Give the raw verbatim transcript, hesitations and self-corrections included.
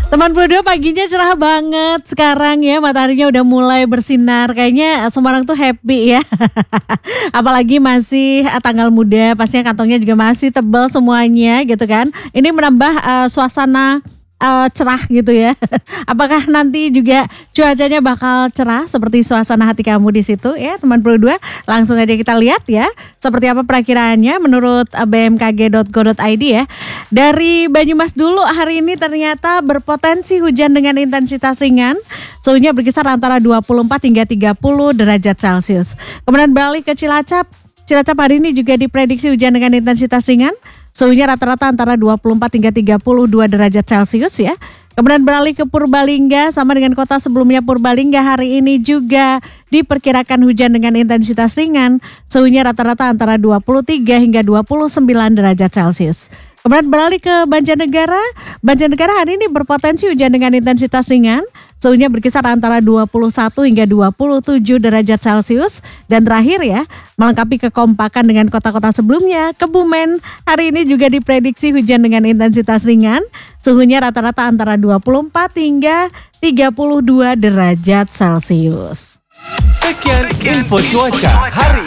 Teman berdua paginya cerah banget sekarang ya, mataharinya udah mulai bersinar. Kayaknya semua orang tuh happy ya. Apalagi masih eh, tanggal muda, pastinya kantongnya juga masih tebal semuanya gitu kan. Ini menambah eh, suasana eh, cerah gitu ya. Apakah nanti juga cuacanya bakal cerah seperti suasana hati kamu di situ ya, teman berdua? Langsung aja kita lihat ya, seperti apa perakiraannya menurut eh, b m k g titik go titik i d ya. Dari Banyumas dulu, hari ini ternyata berpotensi hujan dengan intensitas ringan. Suhunya berkisar antara dua puluh empat hingga tiga puluh derajat Celcius. Kemudian beralih ke Cilacap. Cilacap hari ini juga diprediksi hujan dengan intensitas ringan. Suhunya rata-rata antara dua puluh empat hingga tiga puluh dua derajat Celcius ya. Kemudian beralih ke Purbalingga, sama dengan kota sebelumnya Purbalingga, hari ini juga diperkirakan hujan dengan intensitas ringan. Suhunya rata-rata antara dua puluh tiga hingga dua puluh sembilan derajat Celcius. Kemudian beralih ke Banjarnegara. Banjarnegara hari ini berpotensi hujan dengan intensitas ringan. Suhunya berkisar antara dua puluh satu hingga dua puluh tujuh derajat Celcius. Dan terakhir ya, melengkapi kekompakan dengan kota-kota sebelumnya, Kebumen hari ini juga diprediksi hujan dengan intensitas ringan. Suhunya rata-rata antara dua puluh empat hingga tiga puluh dua derajat Celcius. Sekian info cuaca hari